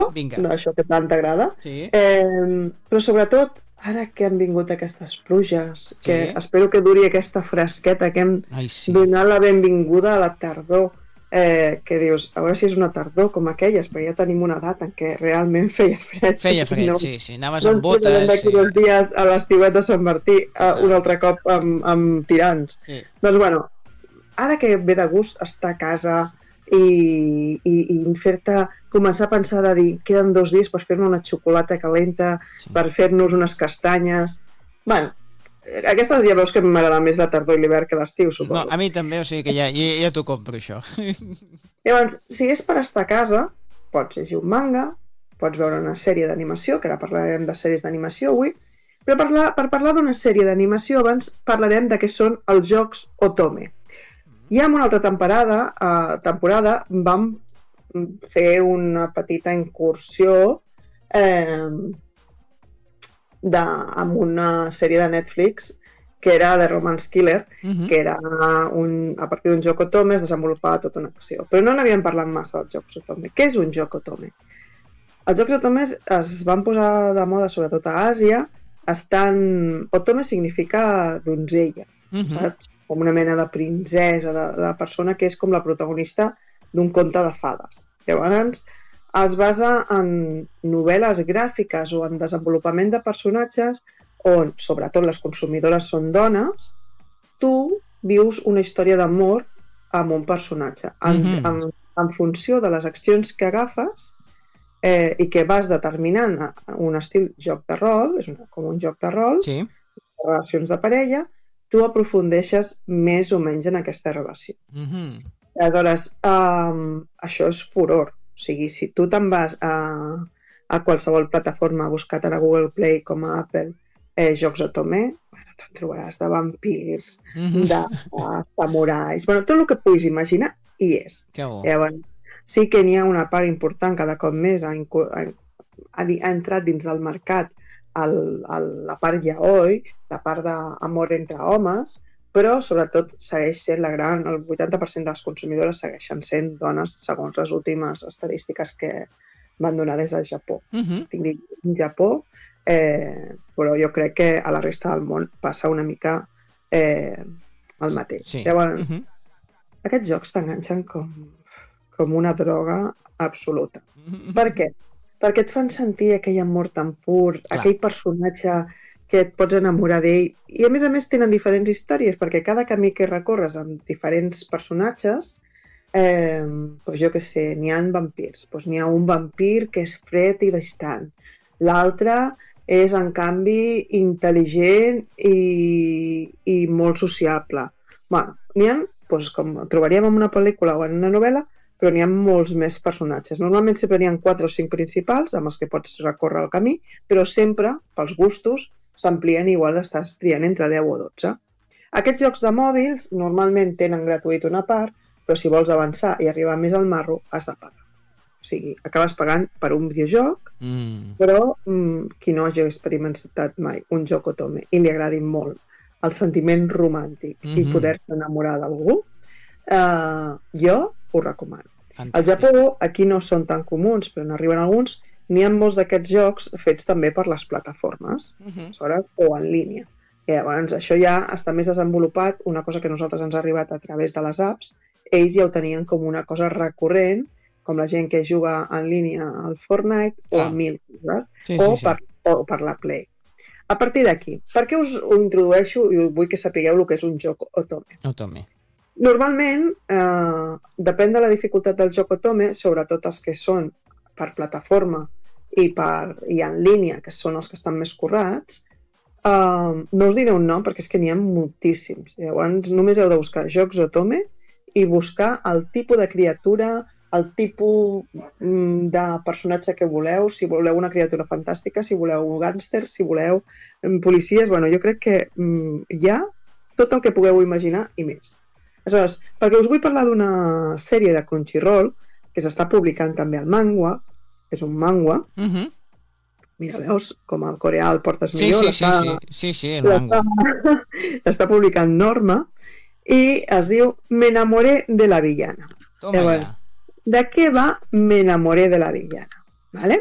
Vinga. d'això que tant t'agrada. Sí. Però sobretot, ara que han vingut aquestes pluges, que Sí. espero que duri aquesta fresqueta, que hem Sí. donat la benvinguda a la tardor, que dius, a veure si és una tardor com aquelles, però ja tenim una edat en què realment feia fred. Feia fred, no, sí. Anaves no amb ens trobarem botes. d'aquí 2 dies a l'estiuet de Sant Martí un altre cop amb tirants. Sí. Doncs bueno, ara que ve de gust estar a casa i fer-te començar a pensar de dir, queden 2 dies per fer-me una xocolata calenta, per fer-nos unes castanyes. Bueno, aquestes ja veus que m'agrada més la tardor i l'hivern que l'estiu, suposo. No, a mi també, o sigui que ja t'ho compro, això. Llavors, si és per estar a casa, pots llegir un manga, pots veure una sèrie d'animació, que ara parlarem de sèries d'animació avui, però per parlar d'una sèrie d'animació abans parlarem de què són els jocs Otome. Ja en una altra temporada vam fer una petita incursió amb una sèrie de Netflix que era The Romance Killer, que era a partir d'un joc Otome es desenvolupava tota una acció. Però no n'havíem parlat massa dels jocs Otome. Què és un joc Otome? Els jocs Otome es van posar de moda sobretot a Àsia. Otome significa donzella, saps? Com una mena de princesa, de la persona que és com la protagonista d'un conte de fades. Llavors, es basa en novel·les gràfiques o en desenvolupament de personatges on, sobretot, les consumidores són dones, tu vius una història d'amor amb un personatge. En funció de les accions que agafes i que vas determinant un estil joc de rol, és com un joc de rol, relacions de parella, tu aprofundeixes més o menys en aquesta relació. Aleshores, això és furor. O sigui, si tu te'n vas a qualsevol plataforma a buscar tant a Google Play com a Apple jocs Otome, te'n trobaràs de vampirs, de samurais, tot el que puguis imaginar hi és. Llavors, sí que n'hi ha una part important cada cop més ha entrat dins del mercat la part yaoi, la part d'amor entre homes, però sobretot segueix sent el 80% de les consumidores segueixen sent dones segons les últimes estadístiques que van donar des del Japó. Estic dient Japó, però jo crec que a la resta del món passa una mica el mateix. Llavors, aquests jocs t'enganxen com una droga absoluta. Per què? Perquè et fan sentir aquell amor tan pur, aquell personatge que et pots enamorar d'ell, i a més tenen diferents històries, perquè cada camí que recorres amb diferents personatges, jo què sé, n'hi ha vampirs, n'hi ha un vampir que és fred i distant, l'altre és en canvi intel·ligent i molt sociable. N'hi ha, com trobaríem en una pel·lícula o en una novel·la, però n'hi ha molts més personatges. Normalment sempre n'hi ha 4 o 5 principals amb els que pots recórrer el camí, però sempre, pels gustos, s'amplien igual, estàs triant entre 10 o 12. Aquests jocs de mòbils normalment tenen gratuït una part, però si vols avançar i arribar més al marro, has de pagar. O sigui, acabes pagant per un videojoc, però qui no hagi experimentat mai un joc Otome i li agradi molt el sentiment romàntic i poder-se enamorar d'algú, jo ho recomano. Al Japó, aquí no són tan comuns, però n'arriben alguns, n'hi ha molts d'aquests jocs fets també per les plataformes, o en línia. Llavors, això ja està més desenvolupat, una cosa que a nosaltres ens ha arribat a través de les apps, ells ja ho tenien com una cosa recurrent, com la gent que juga en línia al Fortnite o a 1000 coses, o per la Play. A partir d'aquí, per què us ho introdueixo i vull que sapigueu el que és un joc Otome? Normalment, depèn de la dificultat del joc Otome, sobretot els que són per plataforma i en línia, que són els que estan més currats, no us diré un nom perquè és que n'hi ha moltíssims. Llavors només heu de buscar jocs Otome i buscar el tipus de criatura, el tipus de personatge que voleu, si voleu una criatura fantàstica, si voleu gàngsters, si voleu policies, jo crec que hi ha tot el que pugueu imaginar i més. Aleshores, perquè us vull parlar d'una sèrie de Crunchyroll que s'està publicant també al manga, és un manga. Mira, veus com el coreà el portes millor. Sí, el manga. L'està publicant Norma i es diu Me enamoré de la villana. Llavors, de què va Me enamoré de la villana? Vale?